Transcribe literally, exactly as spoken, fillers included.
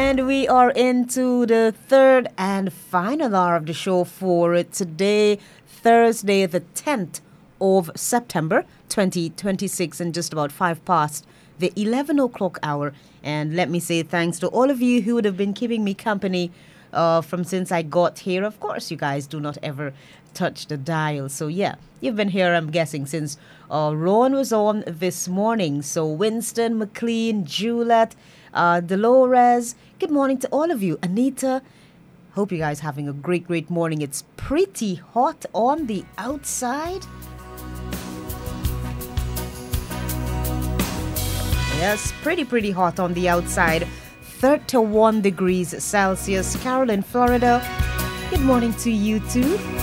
And we are into the third and final hour of the show for today, Thursday, the tenth of September, twenty twenty-six, and just about five past the eleven o'clock hour. And let me say thanks to all of you who would have been keeping me company uh, from since I got here. Of course, you guys do not ever touch the dial. So, yeah, you've been here, I'm guessing, since uh, Ron was on this morning. So, Winston, McLean, Juliet, uh, Dolores, good morning to all of you. Anita, hope you guys having a great, great morning. It's pretty hot on the outside. Yes, pretty, pretty hot on the outside. thirty-one degrees Celsius. Carol in Florida, good morning to you too.